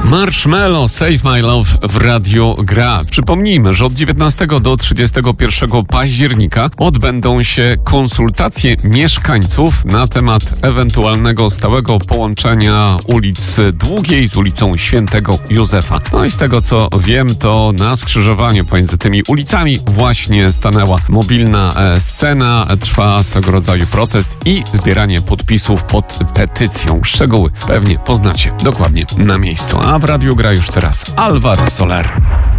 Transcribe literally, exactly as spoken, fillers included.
Marshmello, Save My Love w Radio Gra. Przypomnijmy, że od dziewiętnastego do trzydziestego pierwszego października odbędą się konsultacje mieszkańców na temat ewentualnego stałego połączenia ulicy Długiej z ulicą Świętego Józefa. No i z tego co wiem, to na skrzyżowaniu pomiędzy tymi ulicami właśnie stanęła mobilna e, scena. Trwa swego rodzaju protest i zbieranie podpisów pod petycją. Szczegóły pewnie poznacie dokładnie na miejscu. A w Radiu Gra już teraz Alvaro Soler.